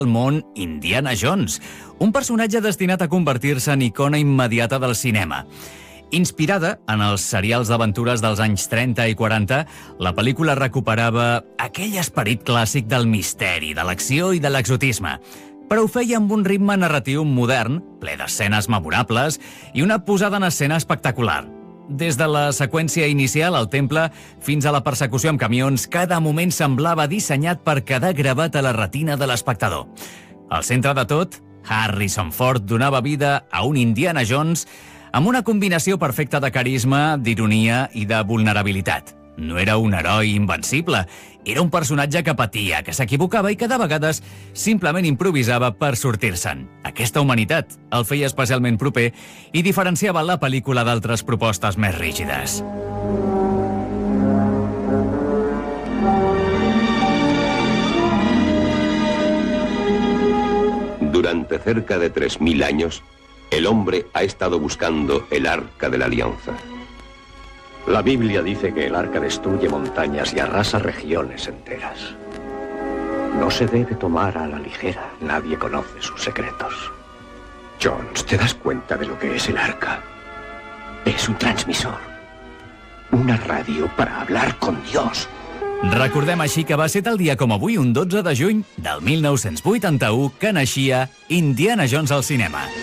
al món Indiana Jones, un personatge destinat a convertir-se en icona immediata del cinema. Inspirada en els serials d'aventures dels anys 30 i 40, la pel·lícula recuperava aquell esperit clàssic del misteri, de l'acció i de l'exotisme, però ho feia amb un ritme narratiu modern, ple d'escenes memorables i una posada en escena espectacular. Des de la seqüència inicial al temple fins a la persecució amb camions, cada moment semblava dissenyat per quedar gravat a la retina de l'espectador. Al centre de tot, Harrison Ford donava vida a un Indiana Jones amb una combinació perfecta de carisma, d'ironia i de vulnerabilitat. No era un heroi invencible, era un personatge que patia, que s'equivocava i que de vegades simplement improvisava per sortir-se'n. Aquesta humanitat el feia especialment proper i diferenciava la pel·lícula d'altres propostes més rígides. Durante cerca de 3.000 años, el hombre ha estado buscando el Arca de la Alianza. La Biblia dice que el arca destruye montañas y arrasa regiones enteras. No se debe tomar a la ligera. Nadie conoce sus secretos. Jones, ¿te das cuenta de lo que es el arca? Es un transmisor. Una radio para hablar con Dios. Recordem així que va ser tal dia com avui, un 12 de juny del 1981, que naixia Indiana Jones al cinema.